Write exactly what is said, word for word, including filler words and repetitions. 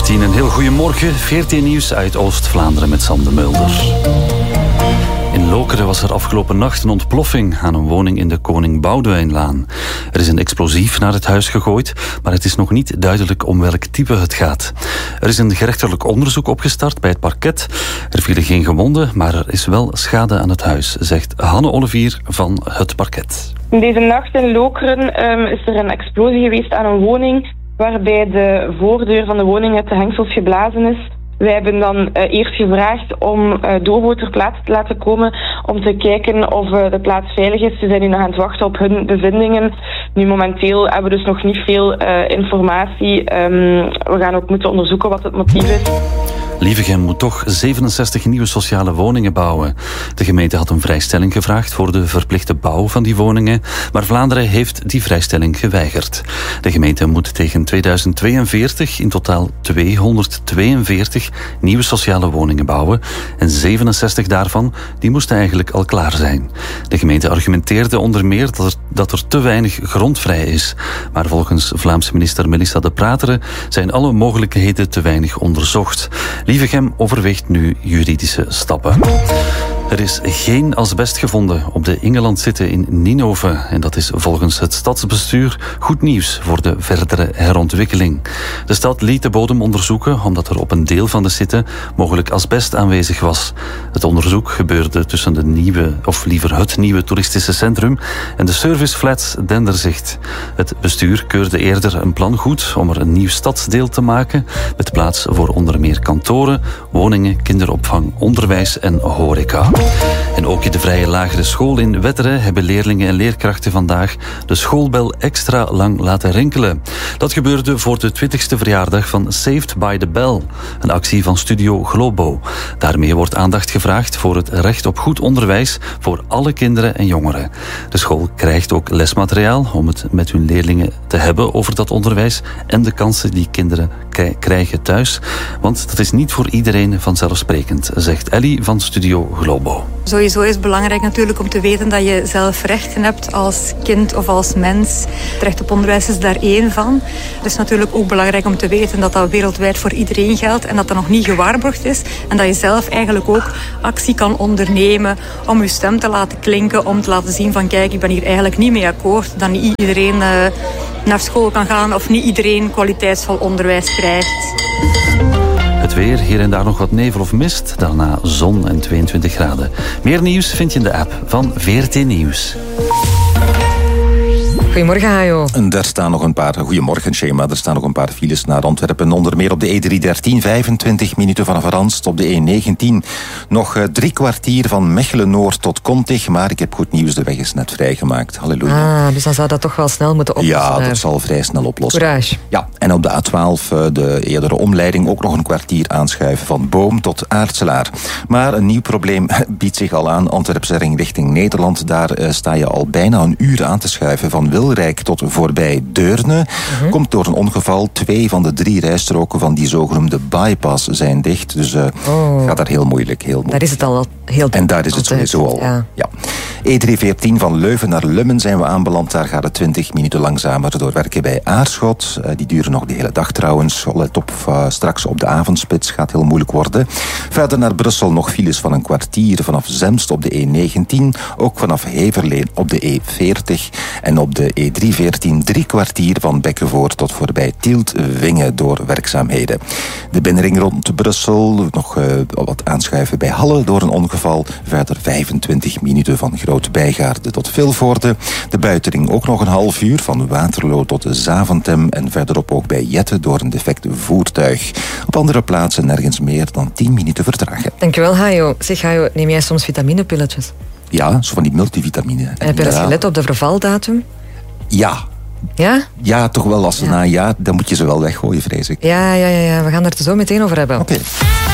tien, een heel goedemorgen. V R T Nieuws uit Oost-Vlaanderen met Sander Mulder. In Lokeren was er afgelopen nacht een ontploffing aan een woning in de Koning Boudewijnlaan. Er is een explosief naar het huis gegooid, maar het is nog niet duidelijk om welk type het gaat. Er is een gerechtelijk onderzoek opgestart bij het parket. Er vielen geen gewonden, maar er is wel schade aan het huis, zegt Hanne Olivier van het parket. Deze nacht in Lokeren um, is er een explosie geweest aan een woning, waarbij de voordeur van de woning uit de hengsels geblazen is. Wij hebben dan uh, eerst gevraagd om uh, Dobo ter plaatse te laten komen om te kijken of uh, de plaats veilig is. Ze zijn nu nog aan het wachten op hun bevindingen. Nu momenteel hebben we dus nog niet veel uh, informatie. Um, we gaan ook moeten onderzoeken wat het motief is. Lievegem moet toch zevenenzestig nieuwe sociale woningen bouwen. De gemeente had een vrijstelling gevraagd voor de verplichte bouw van die woningen, maar Vlaanderen heeft die vrijstelling geweigerd. De gemeente moet tegen tweeduizend tweeënveertig in totaal tweehonderdtweeënveertig nieuwe sociale woningen bouwen en zevenenzestig daarvan die moesten eigenlijk al klaar zijn. De gemeente argumenteerde onder meer dat er, dat er te weinig grond vrij is, maar volgens Vlaamse minister Melissa De Prateren zijn alle mogelijkheden te weinig onderzocht. Lievegem overweegt nu juridische stappen. Er is geen asbest gevonden op de Ingelandzitten in Ninove. En dat is volgens het stadsbestuur goed nieuws voor de verdere herontwikkeling. De stad liet de bodem onderzoeken omdat er op een deel van de zitten mogelijk asbest aanwezig was. Het onderzoek gebeurde tussen de nieuwe, of liever het nieuwe toeristische centrum en de serviceflats Denderzicht. Het bestuur keurde eerder een plan goed om er een nieuw stadsdeel te maken met plaats voor onder meer kantoren, woningen, kinderopvang, onderwijs en horeca. En ook in de vrije lagere school in Wetteren hebben leerlingen en leerkrachten vandaag de schoolbel extra lang laten rinkelen. Dat gebeurde voor de twintigste verjaardag van Saved by the Bell, een actie van Studio Globo. Daarmee wordt aandacht gevraagd voor het recht op goed onderwijs voor alle kinderen en jongeren. De school krijgt ook lesmateriaal om het met hun leerlingen te hebben over dat onderwijs en de kansen die kinderen k- krijgen thuis. Want dat is niet voor iedereen vanzelfsprekend, zegt Ellie van Studio Globo. Sowieso is het belangrijk natuurlijk om te weten dat je zelf rechten hebt als kind of als mens. Het recht op onderwijs is daar één van. Het is natuurlijk ook belangrijk om te weten dat dat wereldwijd voor iedereen geldt en dat dat nog niet gewaarborgd is. En dat je zelf eigenlijk ook actie kan ondernemen om je stem te laten klinken, om te laten zien van kijk, ik ben hier eigenlijk niet mee akkoord. Dat niet iedereen uh, naar school kan gaan of niet iedereen kwaliteitsvol onderwijs krijgt. Het weer, hier en daar nog wat nevel of mist. Daarna zon en tweeëntwintig graden. Meer nieuws vind je in de app van V R T Nieuws. Goedemorgen, Hajo. En daar staan nog een paar, goedemorgen Shema, er staan nog een paar files naar Antwerpen. Onder meer op de E drie dertien, vijfentwintig minuten vanaf Ranst. Op de E negentien nog uh, drie kwartier van Mechelen-Noord tot Kontig. Maar ik heb goed nieuws, de weg is net vrijgemaakt. Halleluja. Ah, dus dan zou dat toch wel snel moeten oplossen. Ja, daar. dat zal vrij snel oplossen. Courage. Ja, en op de A twaalf, uh, de eerdere omleiding, ook nog een kwartier aanschuiven van Boom tot Aartselaar. Maar een nieuw probleem biedt zich al aan. Antwerpse ring richting Nederland. Daar uh, sta je al bijna een uur aan te schuiven van Wilrijk tot voorbij Deurne. Uh-huh. Komt door een ongeval. Twee van de drie rijstroken van die zogenoemde bypass zijn dicht. Dus uh, oh. gaat daar heel moeilijk. Heel moeilijk. Daar is het al heel En daar is het sowieso al. Ja. Ja. E drie veertien van Leuven naar Lummen zijn we aanbeland. Daar gaat het twintig minuten langzamer doorwerken bij Aarschot. Uh, die duren nog de hele dag trouwens. Let op, uh, straks op de avondspits gaat heel moeilijk worden. Verder naar Brussel nog files van een kwartier vanaf Zemst op de E negentien. Ook vanaf Heverleen op de E veertig. En op de E drie veertien drie kwartier van Bekkenvoort tot voorbij Tielt-Wingen door werkzaamheden. De binnenring rond Brussel, nog uh, wat aanschuiven bij Halle door een ongeval. Verder vijfentwintig minuten van Groot-Bijgaarde tot Vilvoorde. De buitenring ook nog een half uur van Waterloo tot Zaventem. En verderop ook bij Jette door een defect voertuig. Op andere plaatsen nergens meer dan tien minuten vertragen. Dankjewel, Hajo. Zeg, Hajo, neem jij soms vitamine-pilletjes? Ja, zo van die multivitamine. En heb je eens gelet op de vervaldatum? Ja. Ja? Ja, toch wel. Als ze ja. na een jaar, dan moet je ze wel weggooien, vrees ik. Ja, ja, ja, ja. We gaan het er zo meteen over hebben. Oké. Okay.